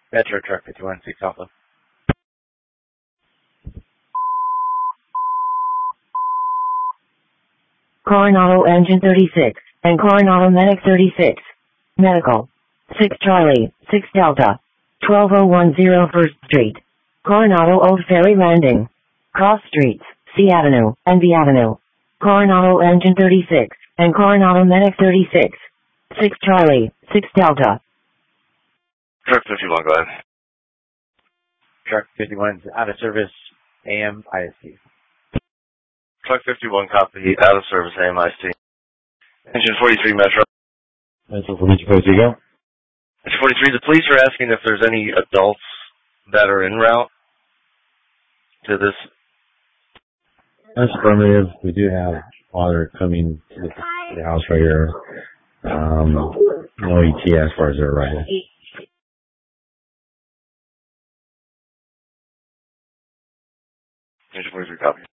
Metro Truck 51, 6 Alpha. Coronado Engine 36, and Coronado Medic 36. Medical. 6 Charlie, 6 Delta. 12010 First Street. Coronado Old Ferry Landing. Cross Streets, C Avenue, and B Avenue. Coronado Engine 36, and Coronado Medic 36. 6 Charlie, 6 Delta. Truck 51, go ahead. Truck 51 is out of service, AM, IST. Truck 51, copy, out of service, AMIST. Engine 43, Metro. Metro 43, go. Engine 43, the police are asking if there's any adults that are en route to this. That's affirmative. We do have father coming to the house right here. No ET as far as their arrival. Engine 43, copy.